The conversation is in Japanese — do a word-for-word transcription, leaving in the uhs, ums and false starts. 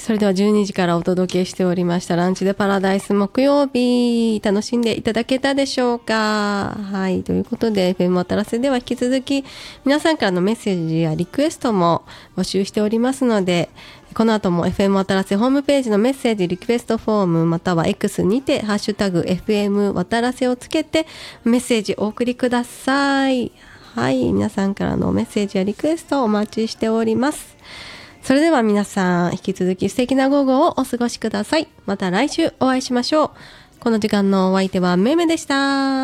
それではじゅうにじからお届けしておりましたランチでパラダイス木曜日、楽しんでいただけたでしょうか。はい、ということで エフエム 渡良瀬では引き続き皆さんからのメッセージやリクエストも募集しておりますので、この後も エフエム 渡良瀬ホームページのメッセージリクエストフォームまたは X にてハッシュタグ エフエム 渡良瀬をつけてメッセージお送りください。はい、皆さんからのメッセージやリクエストをお待ちしております。それでは皆さん引き続き素敵な午後をお過ごしください。また来週お会いしましょう。この時間のお相手はめめでした。